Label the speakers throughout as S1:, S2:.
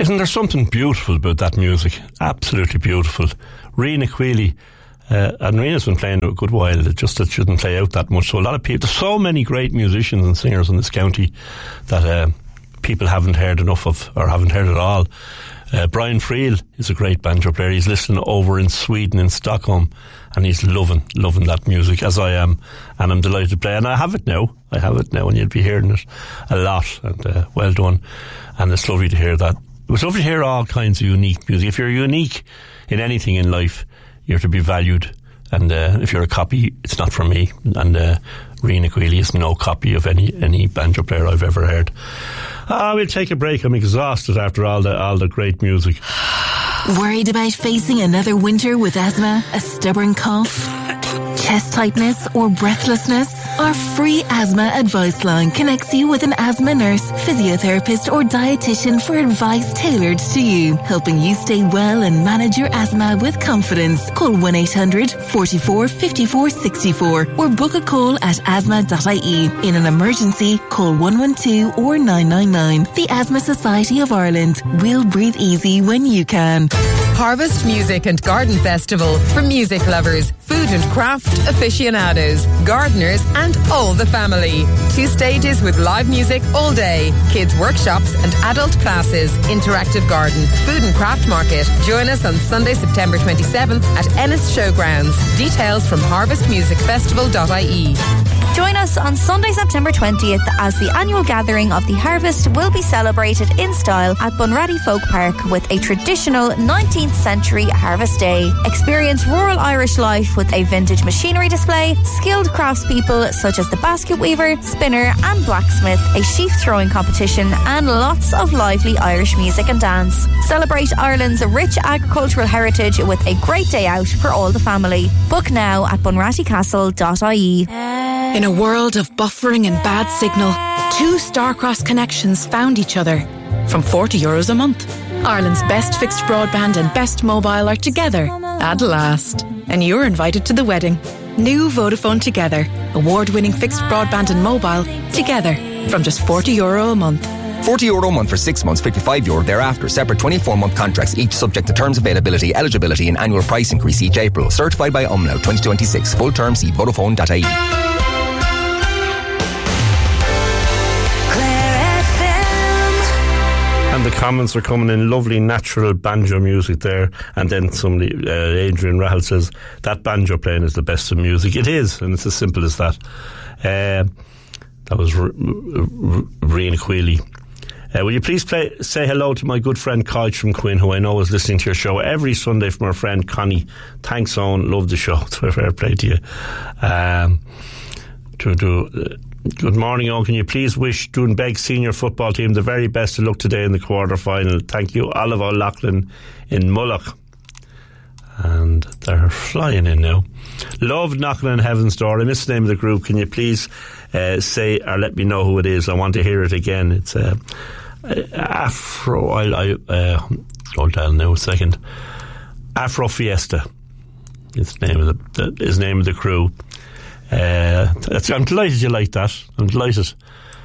S1: Isn't there something beautiful about that music? Absolutely beautiful. Rena Queally, and Rena's been playing a good while, just that she shouldn't play out that much. So a lot of people, there's so many great musicians and singers in this county that people haven't heard enough of, or haven't heard at all. Brian Friel is a great banjo player. He's listening over in Sweden, in Stockholm, and he's loving that music, as I am, and I'm delighted to play. And I have it now, and you'll be hearing it a lot, and well done. And it's lovely to hear that. It's lovely to hear all kinds of unique music. If you're unique in anything in life, you're to be valued. And if you're a copy, it's not from me. And Rena Queally is no copy of any banjo player I've ever heard. We'll take a break. I'm exhausted after all the great music.
S2: Worried about facing another winter with asthma, a stubborn cough, chest tightness or breathlessness? Our free asthma advice line connects you with an asthma nurse, physiotherapist or dietitian for advice tailored to you, helping you stay well and manage your asthma with confidence. Call 1-800-44-54-64 or book a call at asthma.ie. In an emergency, call 112 or 999. The Asthma Society of Ireland. We'll breathe easy when you can.
S3: Harvest Music and Garden Festival for music lovers, food and craft aficionados, gardeners and all the family. 2 stages with live music all day, kids workshops and adult classes, interactive garden, food and craft market. Join us on Sunday, September 27th at Ennis Showgrounds. Details from harvestmusicfestival.ie.
S4: Join us on Sunday, September 20th as the annual gathering of the Harvest will be celebrated in style at Bunratty Folk Park with a traditional 19th century Harvest Day. Experience rural Irish life with a vintage machinery display, skilled craftspeople such as the basket weaver, spinner and blacksmith, a sheaf throwing competition and lots of lively Irish music and dance. Celebrate Ireland's rich agricultural heritage with a great day out for all the family. Book now at bunrattycastle.ie.
S5: In a world of buffering and bad signal, 2 Starcross connections found each other. From €40 a month. Ireland's best fixed broadband and best mobile are together at last. And you're invited to the wedding. New Vodafone Together. Award-winning fixed broadband and mobile together from just €40 a month.
S6: €40 a month for 6 months, €55 thereafter. Separate 24-month contracts, each subject to terms, availability, eligibility and annual price increase each April. Certified by Umlaut 2026. Full term, see Vodafone.ie.
S1: And the comments are coming in, lovely natural banjo music there. And then somebody, Adrian Rahal says, that banjo playing is the best of music. It is, and it's as simple as that. That was Rena Queally. Will you please say hello to my good friend Coach from Quinn, who I know is listening to your show every Sunday, from our friend Connie. Thanks, Owen. Love the show. It's a fair play to you. Good morning, Owen. Can you please wish Doonbeg senior football team the very best of luck today in the quarter final? Thank you, Olive O'Loughlin in Mullagh. And they're flying in now. Love knocking on heaven's door. I missed the name of the group. Can you please say or let me know who it is? I want to hear it again. It's Afro. Hold on now a second. Afro Fiesta. It's the name of the crew. I'm delighted you like that. I'm delighted.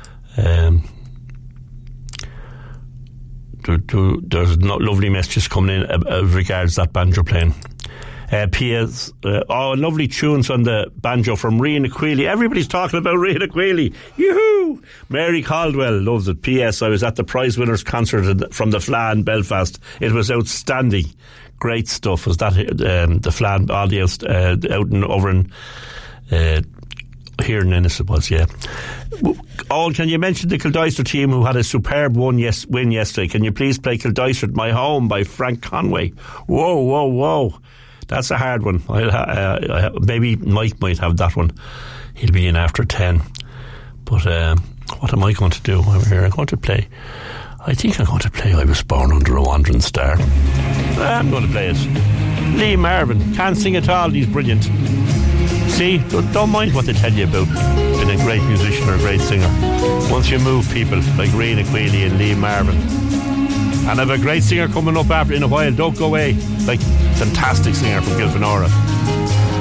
S1: There's lovely messages coming in regards that banjo playing. P.S. Lovely tunes on the banjo from Rena Queally. Everybody's talking about Rena Queally. Yoo-hoo! Mary Caldwell loves it. P.S. I was at the prize winners concert from the Fleadh in Belfast. It was outstanding. Great stuff. Was that the Fleadh, all the out and over in here in Ennis it was, yeah. Oh, can you mention the Kildysher team who had a superb win yesterday? Can you please play Kildysher My Home by Frank Conway? Whoa. That's a hard one. Maybe Mike might have that one. He'll be in after 10. But what am I going to do over here? I think I'm going to play I Was Born Under a Wandering Star. I'm going to play it. Lee Marvin. Can't sing at all. He's brilliant. See, don't mind what they tell you about being a great musician or a great singer. Once you move people like Rena Queally and Lee Marvin. And I have a great singer coming up after in a while. Don't go away. Like, fantastic singer from Gilfinora.